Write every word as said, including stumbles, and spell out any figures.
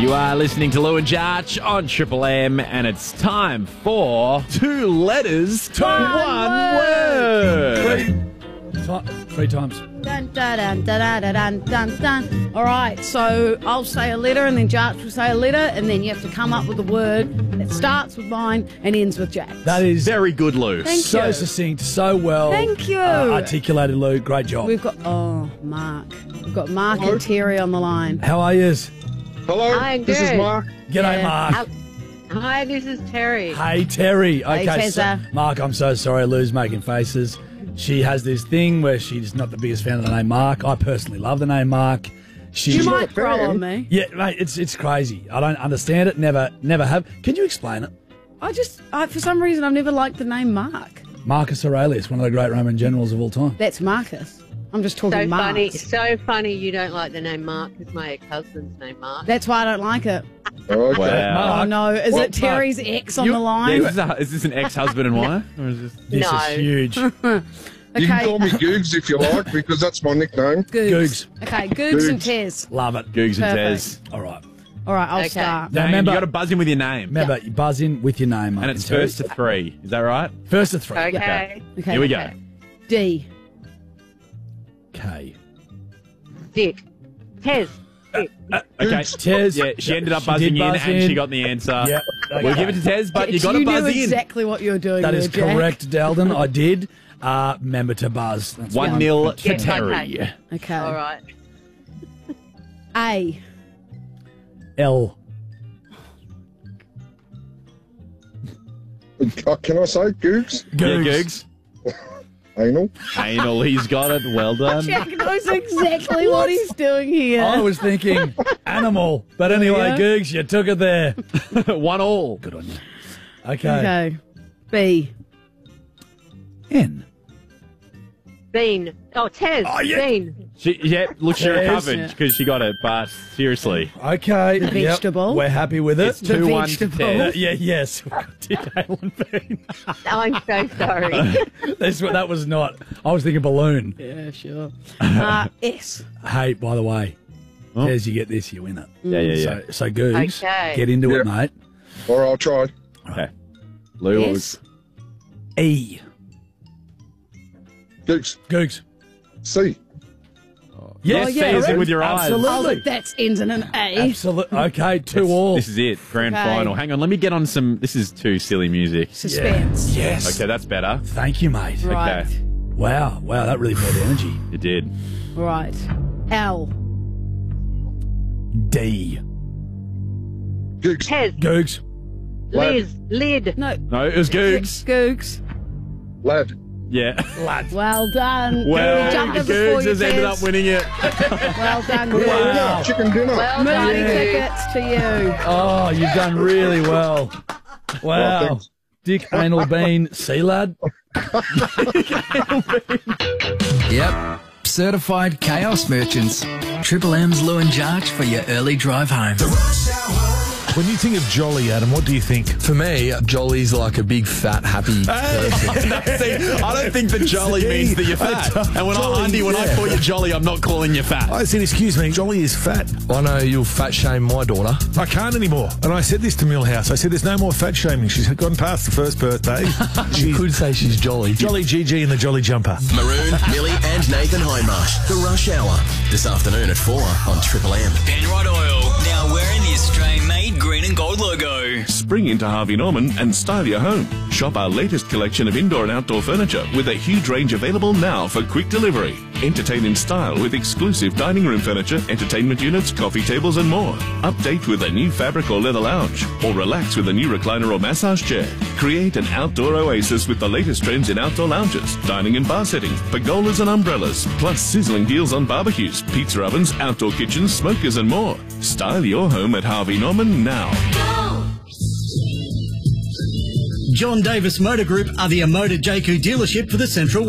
You are listening to Lou and Jarch on Triple M, and it's time for two letters to one, one word. Three, three times. Dun, dun, dun, dun, dun, dun, dun, dun. All right, so I'll say a letter, and then Jarch will say a letter, and then you have to come up with a word that starts with mine and ends with Jack. That is Very good, Lou. Thank so you. succinct, so well Thank you. uh, articulated, Lou. Great job. We've got, oh, Mark. We've got Mark and Terry on the line. How are you? Hello, Hi, this is good. Mark. G'day, Yeah. Mark. Hi, this is Terry. Hey, Terry. Okay, Hey, so, Tessa. Mark, I'm so sorry. Lou's making faces. She has this thing where she's not the biggest fan of the name Mark. I personally love the name Mark. She, You not might a throw fan. on me. Yeah, mate, it's it's crazy. I don't understand it. Never, never have. Can you explain it? I just, I, for some reason, I've never liked the name Mark. Marcus Aurelius, one of the great Roman generals of all time. That's Marcus. I'm just talking So Mark. funny, so funny you don't like the name Mark because my ex-husband's name Mark. That's why I don't like it. Okay. Wow. Oh, no. Is Well, it Terry's ex on you- the Yeah, line? is, this a, is this an ex-husband and wife? Or is this... This No. is huge. You can Okay. call me Googs if you like, because that's my nickname. Googs. Googs. Okay, Googs and Googs. Tez. Love it. Googs and Perfect. Tez. All right. All right, I'll Okay. start. Now, Now, remember, you got to buzz in with your name. remember, you buzz in with your name, Mark And it's Terry. first to three. Is that right? First to three. Okay. Okay. Here we go. Okay. D. K. Dick. Tez. Dick. Okay. Tez. Yeah, she ended up She buzzing did in, buzz and in. she got the answer. Yep. We'll Okay. give it to Tez, but you got to you buzz knew in. exactly what you were doing. That there, is Jack. correct, Dalden. I did. Uh, remember to buzz. That's One fine. nil to Yeah, Terry. okay. Okay. All right. A. L. Uh, Can I say Googs? Yeah, Googs. Googs. Anal? Anal, he's got it. Well done. Jack knows exactly what he's doing here. I was thinking animal, but anyway, Yeah. Googs, you took it there. One all. Good on you. Okay. Okay. B. N. Bean. Oh, Tez. Oh, yeah. Bean. She, yeah, look, she Tez. recovered because she got it, but seriously. Okay. The yep, vegetable. We're happy with it. It's two one to vegetable. Uh, Tez. yeah, yes. Dick, ale, and bean. I'm so sorry. That's what that was not. I was thinking balloon. Yeah, sure. Uh, S. Hey, by the way, Oh. as you get this, you win it. Yeah, yeah, yeah. So, so Googs, Okay. get into it, Yeah. mate. All right, I'll try. Okay. Lou, what was... S. E. Googs. Googs. C. Yes, Oh, see, yeah, is it correct. with your Absolutely. eyes. Oh, but that's ends in an A. Absolutely. Okay, two all. This is it. Grand Okay. final. Hang on, let me get on some... This is too silly music. Suspense. Yes. Okay, that's better. Thank you, mate. Right. Okay. Wow. Wow, that really brought energy. It did. Right. L. D. Googs. Tez. Googs. Liz. Lid. No. No, it was Googs. Googs. Lad. Yeah. Well done. Well, You jumped in before Googs you has ended up Tez. winning it. Well done, Googs. Wow. Chicken dinner. Well Movie done, Googs. tickets to you. Oh, you've done really well. Oh, Wow. thanks. Dick Anal Bean, sea lad. Yep. Certified chaos merchants. Triple M's Lou and Jarch for your early drive home. When you think of Jolly, Adam, what do you think? For me, Jolly's like a big, fat, happy person. No, see, I don't think that jolly See, means that you're I fat. don't- And when Jolly, I, Andy, when I yeah. call you jolly, I'm not calling you fat. I said, excuse me, Jolly is fat. I know you'll fat shame my daughter. I can't anymore. And I said this to Millhouse. I said, there's no more fat shaming. She's gone past the first birthday. You She's could say she's jolly. Jolly G G in the Jolly Jumper. Maroon, Millie and Nathan Hindmarsh. The Rush Hour. This afternoon at four on Triple M. Penrod Oil, now wearing the Australian-made green and gold logo. Spring into Harvey Norman and style your home. Shop our latest collection of indoor and outdoor furniture with a huge range available now for quick delivery. Entertain in style with exclusive dining room furniture, entertainment units, coffee tables and more. Update with a new fabric or leather lounge, or relax with a new recliner or massage chair. Create an outdoor oasis with the latest trends in outdoor lounges, dining and bar settings, pergolas and umbrellas, plus sizzling deals on barbecues, pizza ovens, outdoor kitchens, smokers and more. Style your home at Harvey Norman now. John Davis Motor Group are the Amoda J Q dealership for the Central